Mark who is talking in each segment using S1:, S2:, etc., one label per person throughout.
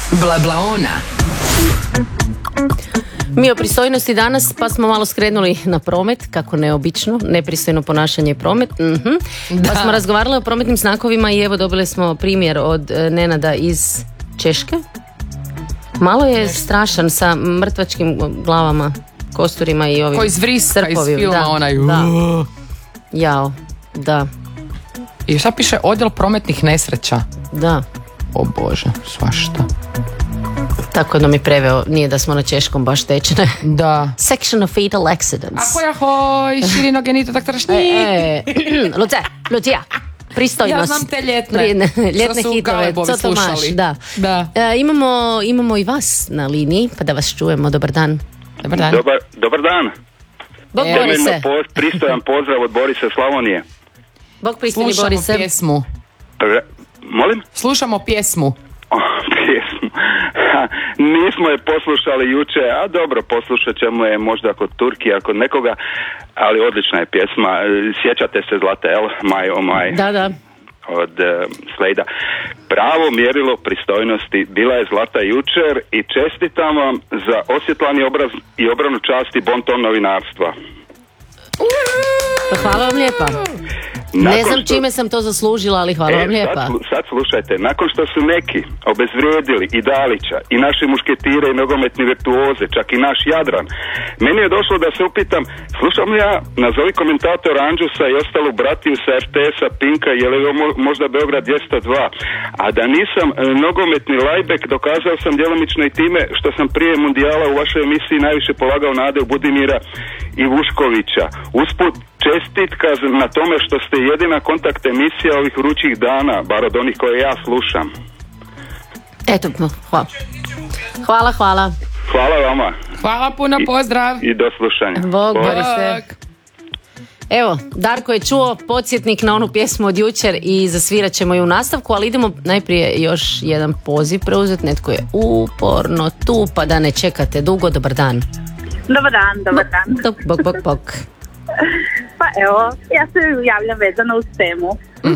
S1: Blablaona.
S2: Mi o pristojnosti danas, pa smo malo skrenuli na promet, kako neobično, nepristojno ponašanje i promet. Pa smo razgovarali o prometnim znakovima i evo dobili smo primjer od Nenada iz Češke. Malo je strašan sa mrtvačkim glavama, kosturima i ovim
S1: koji zvriska
S2: srpovima.
S1: iz filma, onaj.
S2: Jao, da.
S1: I šta piše? Odjel prometnih nesreća.
S2: Da.
S1: O Bože, svašta.
S2: Tako da mi preveo, nije da smo na češkom baš tečne.
S1: Da.
S2: Section of fatal accidents.
S1: Ako ja hoj, širino genito tak trašni.
S2: Lucija, pristojnost.
S1: Ja znam te ljetne.
S2: Ljetne hitove, co to maš, da. Imamo i vas na liniji, pa da vas čujemo. Dobar dan.
S1: Dobar dan.
S3: Dobar dan.
S2: Bog Borise.
S3: Pristojan pozdrav od Borisa Slavonije.
S2: Bog pristojni
S1: Slušamo
S2: Borise.
S1: pjesmu.
S3: Molim?
S1: Slušamo pjesmu.
S3: Pjesmu. Nismo je poslušali juče, a dobro, poslušat ćemo je možda kod Turkija, kod nekoga, ali odlična je pjesma. Sjećate se Zlata, jel? My oh my.
S2: Da.
S3: Od Slejda. Pravo mjerilo pristojnosti bila je Zlata jučer i čestitam vam za osvjetlani obraz i obranu časti bon ton novinarstva.
S2: Hvala vam lijepa. Ne znam čime sam to zaslužila, ali hvala vam lijepa.
S3: Sad slušajte, nakon što su neki obezvrijedili i Dalića i naše mušketire i nogometni virtuoze, čak i naš Jadran, meni je došlo da se upitam, slušam li ja nazovi komentator Anđusa i ostalu bratiju sa RTS-a, Pinka, je li ovo možda Beograd 202, a da nisam nogometni lajbek, dokazao sam djelomično i time što sam prije mundijala u vašoj emisiji najviše polagao nade u Budimira i Vuškovića. Usput čestitka na tome što ste jedina kontakt emisija ovih vrućih dana, bar od onih koje ja slušam.
S2: Eto, hvala.
S3: Hvala vama.
S1: Hvala puno, pozdrav.
S3: I do slušanja.
S2: Bog, Borise. Evo, Darko je čuo podsjetnik na onu pjesmu od jučer i zasvirat ćemo ju u nastavku, ali idemo najprije još jedan poziv preuzeti. Netko je uporno tu, pa da ne čekate dugo. Dobar dan.
S4: Dobar dan.
S2: Bok.
S4: Pa evo, ja se javljam vezano uz temu.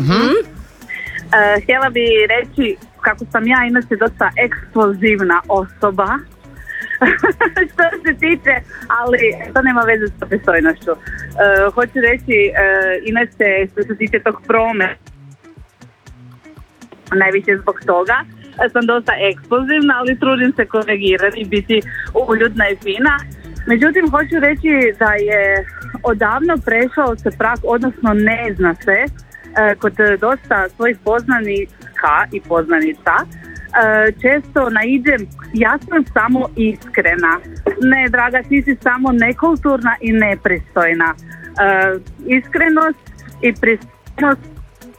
S4: Htjela bi reći kako sam ja inače dosta eksplozivna osoba što se tiče, ali to nema veze sa pristojnošću. Hoću reći, inače što se tiče tog prometa, najviše zbog toga sam dosta eksplozivna, ali trudim se korigirati i biti uljudna i fina. Međutim, hoću reći da je odavno prešao se prag, odnosno ne zna se, kod dosta svojih poznanika i poznanica, često naiđem, ja sam samo iskrena. Ne, draga, ti si samo nekulturna i nepristojna. Iskrenost i pristojnost,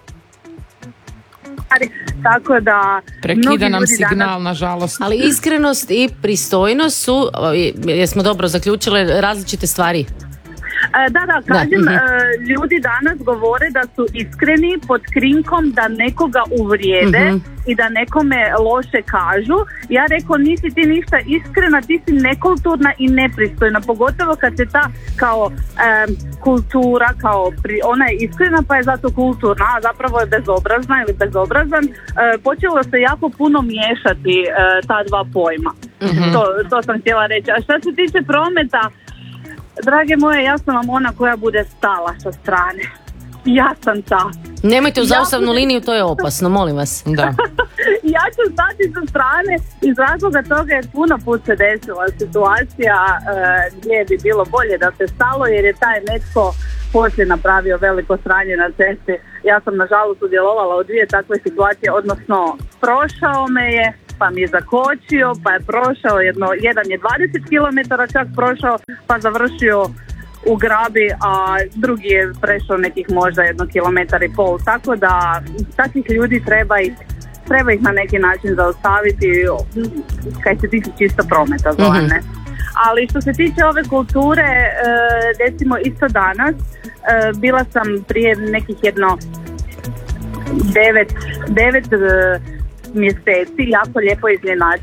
S4: tako da
S1: prekida nam signal, nažalost.
S2: Ali iskrenost i pristojnost su, jesmo dobro zaključili, različite stvari.
S4: Da, kažem, ljudi danas govore da su iskreni pod krinkom da nekoga uvrijede i da nekome loše kažu. Ja rekao, nisi ti ništa iskrena, ti si nekulturna i nepristojna, pogotovo kad se ta kao kultura, ona je iskrena pa je zato kulturna, a zapravo je bezobrazna ili bezobrazan. Počelo se jako puno miješati ta dva pojma. To sam htjela reći. A što se tiče prometa, drage moje, ja sam vam ona koja bude stala sa strane. Ja sam ta.
S2: Nemojte u zaustavnu liniju, to je opasno, molim vas.
S1: Da.
S4: Ja ću stati sa strane iz razloga toga jer puno put se desila situacija gdje bi bilo bolje da se stalo, jer je taj netko poslije napravio veliko sranje na cesti. Ja sam nažalost udjelovala u 2 takve situacije, odnosno prošao me je, pa mi je zakočio, pa je prošao jedan je 20 km čak prošao, pa završio u grabi, a drugi je prešao nekih možda 1,5 km. Tako da takvih ljudi treba ih na neki način zaustaviti kaj se tiče čisto prometa zovane. Ali što se tiče ove kulture, recimo isto danas, bila sam prije nekih 9 mjeseci jako lijepo iznenađena